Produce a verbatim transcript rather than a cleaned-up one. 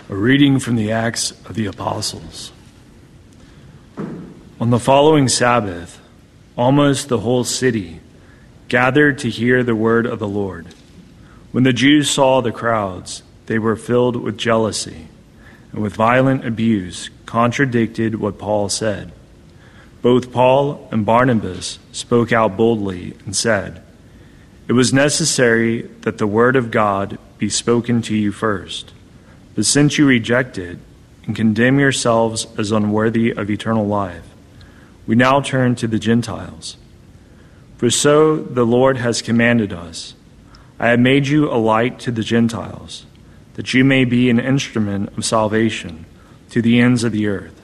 A reading from the Acts of the Apostles. On the following Sabbath, almost the whole city gathered to hear the word of the Lord. When the Jews saw the crowds, they were filled with jealousy, and with violent abuse contradicted what Paul said. Both Paul and Barnabas spoke out boldly and said, "It was necessary that the word of God be spoken to you first. But since you reject it and condemn yourselves as unworthy of eternal life, we now turn to the Gentiles. For so the Lord has commanded us, I have made you a light to the Gentiles, that you may be an instrument of salvation to the ends of the earth."